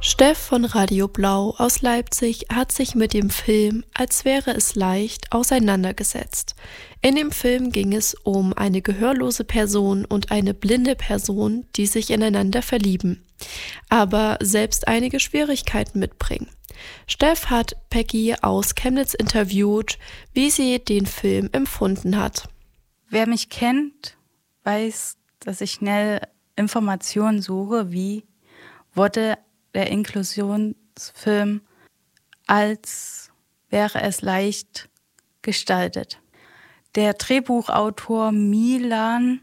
Steff von Radio Blau aus Leipzig hat sich mit dem Film Als wäre es leicht auseinandergesetzt. In dem Film ging es um eine gehörlose Person und eine blinde Person, die sich ineinander verlieben, aber selbst einige Schwierigkeiten mitbringen. Steff hat Peggy aus Chemnitz interviewt, wie sie den Film empfunden hat. Wer mich kennt, weiß, dass ich schnell Informationen suche, wie wurde der Inklusionsfilm Als wäre es leicht gestaltet. Der Drehbuchautor Milan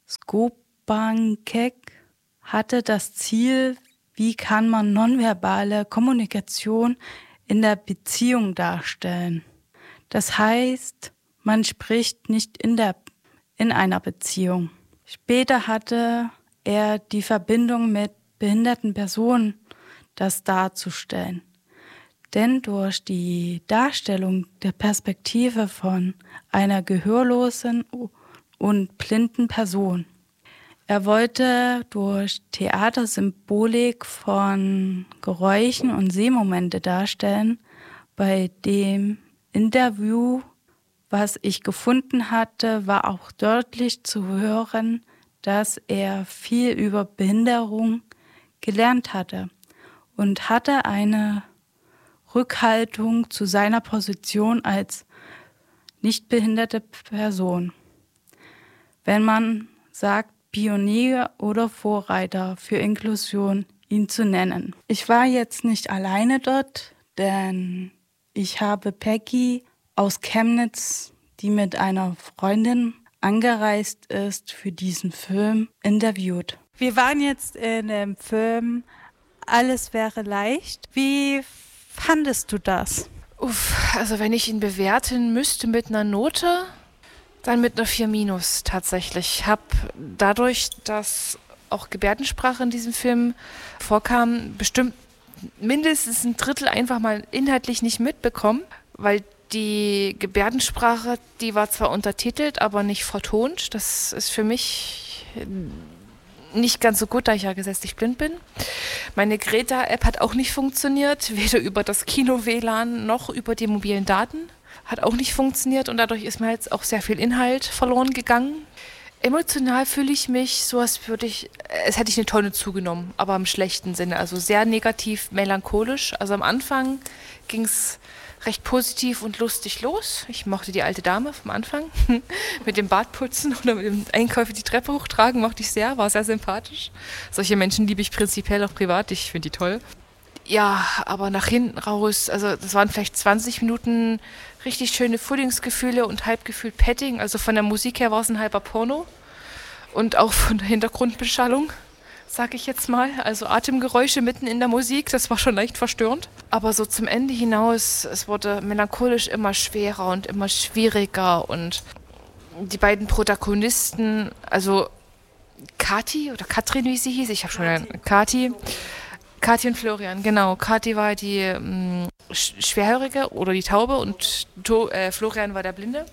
Skobankek hatte das Ziel, wie kann man nonverbale Kommunikation in der Beziehung darstellen. Das heißt, man spricht nicht in einer Beziehung. Später hatte er die Verbindung mit behinderten Personen, das darzustellen. Denn durch die Darstellung der Perspektive von einer gehörlosen und blinden Person. Er wollte durch Theatersymbolik von Geräuschen und Sehmomente darstellen. Bei dem Interview, was ich gefunden hatte, war auch deutlich zu hören, dass er viel über Behinderung gelernt hatte und hatte eine Rückhaltung zu seiner Position als nicht behinderte Person. Wenn man sagt, Pionier oder Vorreiter für Inklusion, ihn zu nennen. Ich war jetzt nicht alleine dort, denn ich habe Peggy aus Chemnitz, die mit einer Freundin angereist ist, für diesen Film interviewt. Wir waren jetzt in dem Film Alles wäre leicht. Wie fandest du das? Also wenn ich ihn bewerten müsste mit einer Note, dann mit einer 4- tatsächlich. Ich habe dadurch, dass auch Gebärdensprache in diesem Film vorkam, bestimmt mindestens ein Drittel einfach mal inhaltlich nicht mitbekommen, weil die Gebärdensprache, die war zwar untertitelt, aber nicht vertont. Das ist für mich nicht ganz so gut, da ich ja gesetzlich blind bin. Meine Greta-App hat auch nicht funktioniert, weder über das Kino-WLAN noch über die mobilen Daten. Hat auch nicht funktioniert und dadurch ist mir jetzt auch sehr viel Inhalt verloren gegangen. Emotional fühle ich mich so, als hätte ich eine Tonne zugenommen, aber im schlechten Sinne. Also sehr negativ, melancholisch. Also am Anfang ging es recht positiv und lustig los. Ich mochte die alte Dame vom Anfang. Mit dem Bartputzen oder mit dem Einkäufe die Treppe hochtragen mochte ich sehr, war sehr sympathisch. Solche Menschen liebe ich prinzipiell auch privat, ich finde die toll. Ja, aber nach hinten raus, also das waren vielleicht 20 Minuten richtig schöne Frühlingsgefühle und halb gefühlt Petting. Also von der Musik her war es ein halber Porno. Und auch von der Hintergrundbeschallung, sag ich jetzt mal. Also Atemgeräusche mitten in der Musik, das war schon leicht verstörend. Aber so zum Ende hinaus, es wurde melancholisch immer schwerer und immer schwieriger. Und die beiden Protagonisten, also Kathi oder Katrin, wie sie hieß, ich habe schon Kathi und Florian, genau. Kathi war die Schwerhörige oder die Taube und Florian war der Blinde.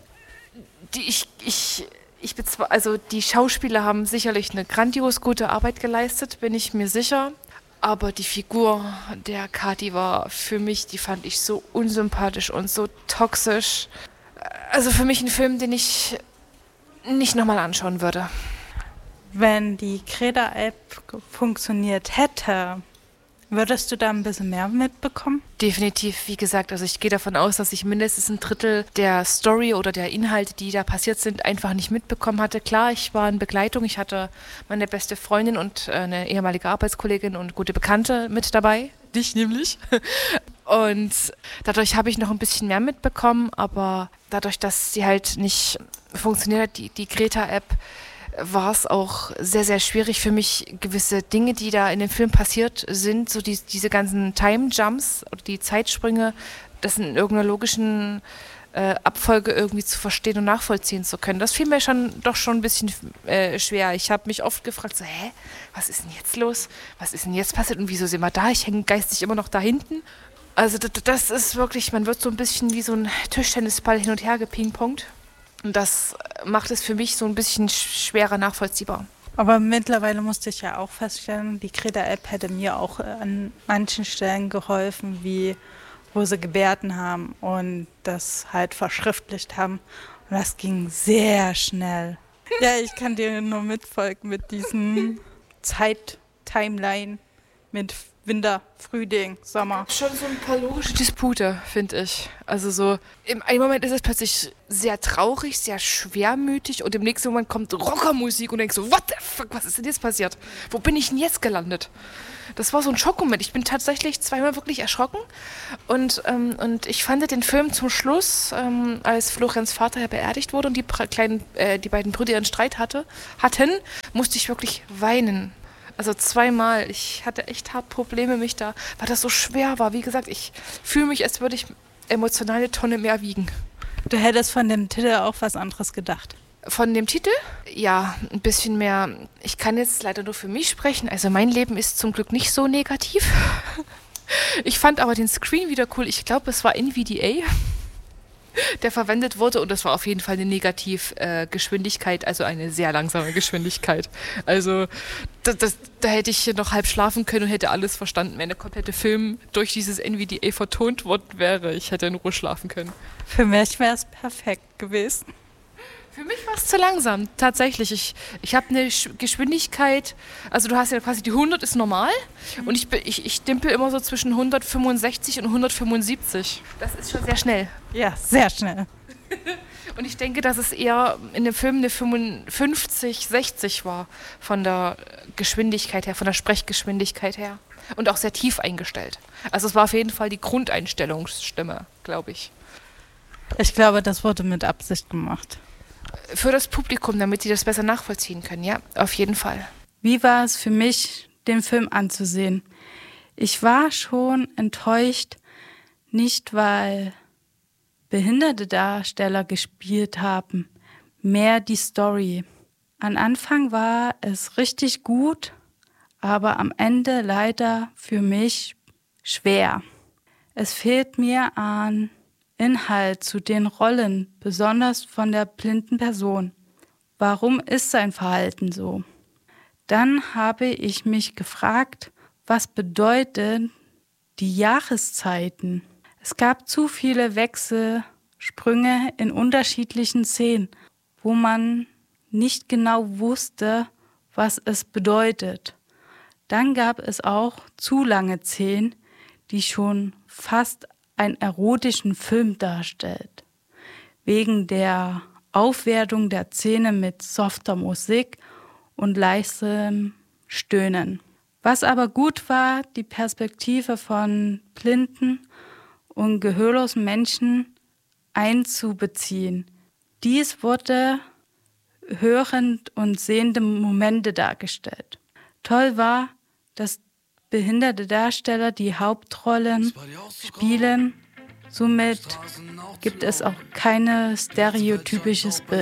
Also die Schauspieler haben sicherlich eine grandios gute Arbeit geleistet, bin ich mir sicher. Aber die Figur der Kathi war für mich, die fand ich so unsympathisch und so toxisch. Also für mich ein Film, den ich nicht nochmal anschauen würde. Wenn die Greta-App funktioniert hätte, würdest du da ein bisschen mehr mitbekommen? Definitiv, wie gesagt, also ich gehe davon aus, dass ich mindestens ein Drittel der Story oder der Inhalte, die da passiert sind, einfach nicht mitbekommen hatte. Klar, ich war in Begleitung, ich hatte meine beste Freundin und eine ehemalige Arbeitskollegin und gute Bekannte mit dabei, dich nämlich. Und dadurch habe ich noch ein bisschen mehr mitbekommen, aber dadurch, dass sie halt nicht funktioniert hat, die Greta-App, war es auch sehr, sehr schwierig für mich, gewisse Dinge, die da in dem Film passiert sind, so diese ganzen Time-Jumps oder die Zeitsprünge, das in irgendeiner logischen Abfolge irgendwie zu verstehen und nachvollziehen zu können. Das fiel mir doch schon ein bisschen schwer. Ich habe mich oft gefragt, so, was ist denn jetzt los? Was ist denn jetzt passiert und wieso sind wir da? Ich hänge geistig immer noch da hinten. Also das ist wirklich, man wird so ein bisschen wie so ein Tischtennisball hin und her gepingpongt. Und das macht es für mich so ein bisschen schwerer nachvollziehbar. Aber mittlerweile musste ich ja auch feststellen, die Kreda-App hätte mir auch an manchen Stellen geholfen, wie wo sie Gebärden haben und das halt verschriftlicht haben. Und das ging sehr schnell. Ja, ich kann dir nur mitfolgen mit diesen Zeit-Timeline mit Winter, Frühling, Sommer. Schon so ein paar logische Dispute, finde ich. Also so, im einen Moment ist es plötzlich sehr traurig, sehr schwermütig und im nächsten Moment kommt Rockermusik und denkst so, what the fuck, was ist denn jetzt passiert? Wo bin ich denn jetzt gelandet? Das war so ein Schockmoment. Ich bin tatsächlich zweimal wirklich erschrocken und ich fand den Film zum Schluss, als Florians Vater ja beerdigt wurde und die beiden Brüder ihren Streit hatten, musste ich wirklich weinen. Also zweimal. Ich hatte echt hart Probleme, weil das so schwer war. Wie gesagt, ich fühle mich, als würde ich emotional eine Tonne mehr wiegen. Du hättest von dem Titel auch was anderes gedacht. Von dem Titel? Ja, ein bisschen mehr. Ich kann jetzt leider nur für mich sprechen. Also mein Leben ist zum Glück nicht so negativ. Ich fand aber den Screen wieder cool. Ich glaube, es war NVDA, der verwendet wurde und das war auf jeden Fall eine Negativgeschwindigkeit, also eine sehr langsame Geschwindigkeit. Also da hätte ich noch halb schlafen können und hätte alles verstanden, wenn der komplette Film durch dieses NVDA vertont worden wäre. Ich hätte in Ruhe schlafen können. Für mich wäre es perfekt gewesen. Für mich war es zu langsam, tatsächlich. Ich habe eine Geschwindigkeit, also du hast ja quasi die 100 ist normal und ich dimpel immer so zwischen 165 und 175. Das ist schon sehr schnell. Ja, sehr schnell. Und ich denke, dass es eher in dem Film eine 55, 60 war von der Geschwindigkeit her, von der Sprechgeschwindigkeit her. Und auch sehr tief eingestellt. Also es war auf jeden Fall die Grundeinstellungsstimme, glaube ich. Ich glaube, das wurde mit Absicht gemacht. Für das Publikum, damit sie das besser nachvollziehen können, ja, auf jeden Fall. Wie war es für mich, den Film anzusehen? Ich war schon enttäuscht, nicht weil behinderte Darsteller gespielt haben, mehr die Story. Am Anfang war es richtig gut, aber am Ende leider für mich schwer. Es fehlt mir an Inhalt zu den Rollen, besonders von der blinden Person. Warum ist sein Verhalten so? Dann habe ich mich gefragt, was bedeuten die Jahreszeiten? Es gab zu viele Wechselsprünge in unterschiedlichen Szenen, wo man nicht genau wusste, was es bedeutet. Dann gab es auch zu lange Szenen, die schon fast einen erotischen Film darstellt. Wegen der Aufwertung der Szene mit softer Musik und leisem Stöhnen. Was aber gut war, die Perspektive von blinden und gehörlosen Menschen einzubeziehen. Dies wurde hörend und sehende Momente dargestellt. Toll war, dass behinderte Darsteller die Hauptrollen spielen. Somit gibt es auch keine stereotypisches Bild.